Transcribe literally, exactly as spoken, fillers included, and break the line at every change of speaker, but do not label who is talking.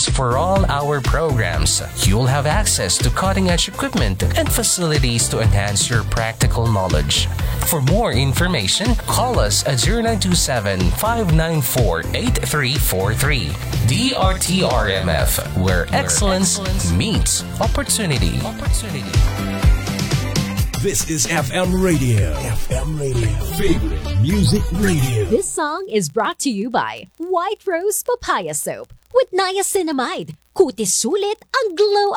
us for all our programs. You'll have access to cutting-edge equipment and facilities to enhance your practical knowledge. For more information, call us at zero nine two seven, five nine four, eight three four three. D R T R M F, where, where excellence, excellence meets opportunity. opportunity.
This is F M Radio. F M Radio. Favorite Music Radio.
This song is brought to you by White Rose Papaya Soap with niacinamide. Kutis sulit ang glow